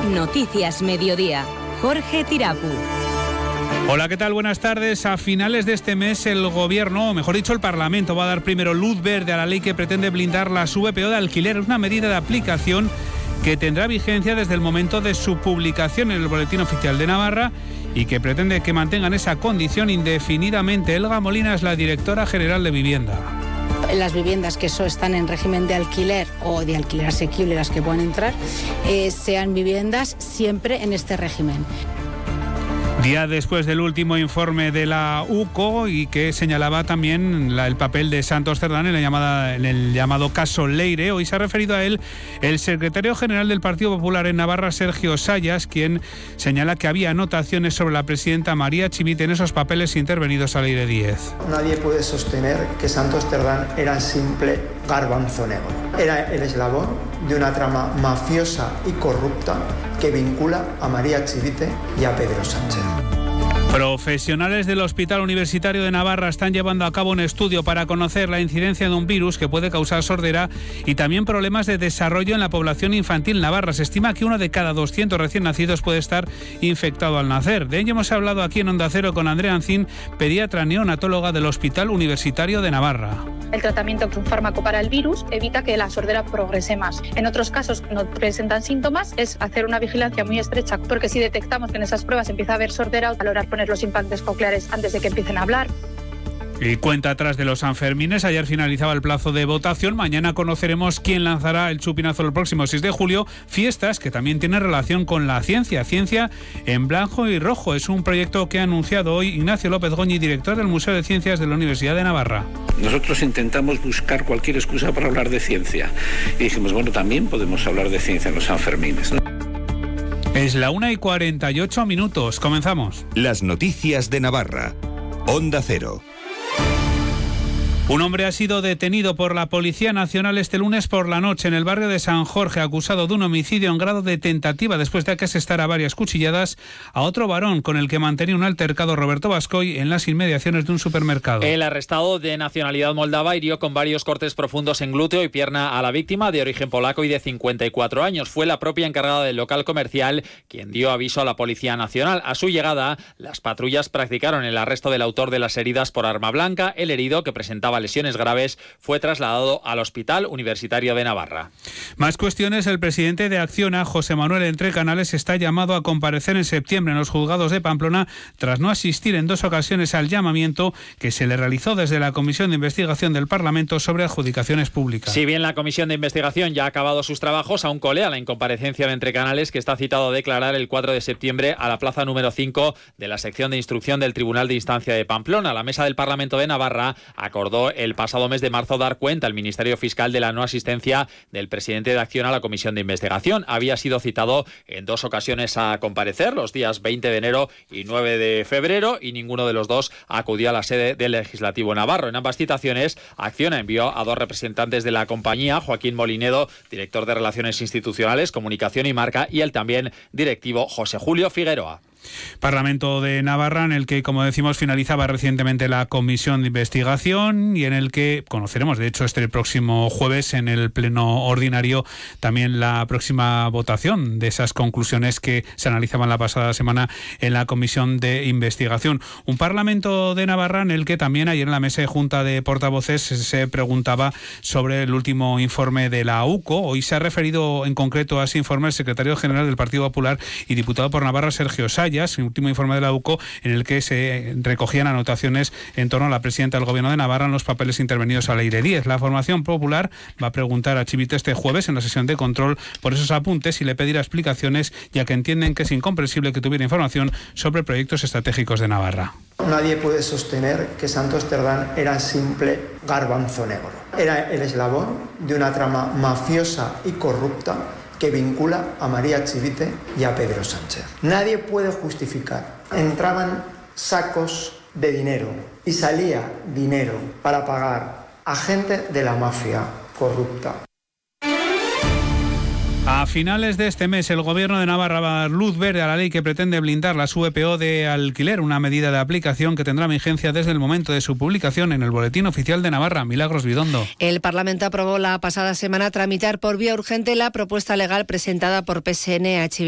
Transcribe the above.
Noticias Mediodía. Jorge Tirapu. Hola, ¿qué tal? Buenas tardes. A finales de este mes el Gobierno, o mejor dicho el Parlamento, va a dar primero luz verde a la ley que pretende blindar las VPO de alquiler. Es una medida de aplicación que tendrá vigencia desde el momento de su publicación en el Boletín Oficial de Navarra y que pretende que mantengan esa condición indefinidamente. Elga Molina es la directora general de Vivienda. Las viviendas que están en régimen de alquiler o de alquiler asequible, las que puedan entrar, sean viviendas siempre en este régimen. Día después del último informe de la UCO y que señalaba también el papel de Santos Cerdán en el llamado caso Leire. Hoy se ha referido a él el secretario general del Partido Popular en Navarra, Sergio Sayas, quien señala que había anotaciones sobre la presidenta María Chivite en esos papeles intervenidos a Leire 10. Nadie puede sostener que Santos Cerdán era simple garbanzo negro. Era el eslabón de una trama mafiosa y corrupta que vincula a María Chivite y a Pedro Sánchez. Profesionales del Hospital Universitario de Navarra están llevando a cabo un estudio para conocer la incidencia de un virus que puede causar sordera y también problemas de desarrollo en la población infantil navarra. Se estima que 1 de cada 200 recién nacidos puede estar infectado al nacer. De ello hemos hablado aquí en Onda Cero con Andrea Ancín, pediatra neonatóloga del Hospital Universitario de Navarra. El tratamiento con un fármaco para el virus evita que la sordera progrese más. En otros casos, no presentan síntomas, es hacer una vigilancia muy estrecha, porque si detectamos que en esas pruebas empieza a haber sordera, valorar poner los implantes cocleares antes de que empiecen a hablar. Y cuenta atrás de los Sanfermines. Ayer finalizaba el plazo de votación. Mañana conoceremos quién lanzará el chupinazo el próximo 6 de julio. Fiestas que también tienen relación con la ciencia. Ciencia en blanco y rojo. Es un proyecto que ha anunciado hoy Ignacio López Goñi, director del Museo de Ciencias de la Universidad de Navarra. Nosotros intentamos buscar cualquier excusa para hablar de ciencia. Y dijimos, bueno, también podemos hablar de ciencia en los Sanfermines, ¿no? Es la 1:48. Comenzamos. Las noticias de Navarra. Onda Cero. Un hombre ha sido detenido por la Policía Nacional este lunes por la noche en el barrio de San Jorge, acusado de un homicidio en grado de tentativa después de asestar a varias cuchilladas a otro varón con el que mantenía un altercado, Roberto Bascoy, en las inmediaciones de un supermercado. El arrestado, de nacionalidad moldava, hirió con varios cortes profundos en glúteo y pierna a la víctima, de origen polaco y de 54 años. Fue la propia encargada del local comercial quien dio aviso a la Policía Nacional. A su llegada, las patrullas practicaron el arresto del autor de las heridas por arma blanca. El herido, que presentaba lesiones graves, fue trasladado al Hospital Universitario de Navarra. Más cuestiones. El presidente de Acciona, José Manuel Entrecanales, está llamado a comparecer en septiembre en los juzgados de Pamplona tras no asistir en 2 ocasiones al llamamiento que se le realizó desde la Comisión de Investigación del Parlamento sobre adjudicaciones públicas. Si bien la Comisión de Investigación ya ha acabado sus trabajos, aún colea la incomparecencia de Entrecanales, que está citado a declarar el 4 de septiembre a la plaza número 5 de la sección de instrucción del Tribunal de Instancia de Pamplona. La Mesa del Parlamento de Navarra acordó el pasado mes de marzo dar cuenta al Ministerio Fiscal de la no asistencia del presidente de Acciona a la Comisión de Investigación. Había sido citado en 2 ocasiones a comparecer, los días 20 de enero y 9 de febrero, y ninguno de los dos acudió a la sede del Legislativo Navarro. En ambas citaciones, Acciona envió a 2 representantes de la compañía, Joaquín Molinedo, director de Relaciones Institucionales, Comunicación y Marca, y el también directivo José Julio Figueroa. Parlamento de Navarra, en el que, como decimos, finalizaba recientemente la comisión de investigación y en el que conoceremos, de hecho, este próximo jueves en el pleno ordinario, también la próxima votación de esas conclusiones que se analizaban la pasada semana en la comisión de investigación. Un Parlamento de Navarra en el que también ayer en la mesa de Junta de Portavoces se preguntaba sobre el último informe de la UCO. Hoy se ha referido en concreto a ese informe el secretario general del Partido Popular y diputado por Navarra, Sergio Sayas, el último informe de la UCO, en el que se recogían anotaciones en torno a la presidenta del Gobierno de Navarra en los papeles intervenidos a Leire 10. La formación popular va a preguntar a Chivite este jueves en la sesión de control por esos apuntes y le pedirá explicaciones, ya que entienden que es incomprensible que tuviera información sobre proyectos estratégicos de Navarra. Nadie puede sostener que Santos Cerdán era simple garbanzo negro. Era el eslabón de una trama mafiosa y corrupta que vincula a María Chivite y a Pedro Sánchez. Nadie puede justificar. Entraban sacos de dinero y salía dinero para pagar a gente de la mafia corrupta. A finales de este mes, el Gobierno de Navarra va a dar luz verde a la ley que pretende blindar las VPO de alquiler, una medida de aplicación que tendrá vigencia desde el momento de su publicación en el Boletín Oficial de Navarra. Milagros Bidondo. El Parlamento aprobó la pasada semana tramitar por vía urgente la propuesta legal presentada por PSN,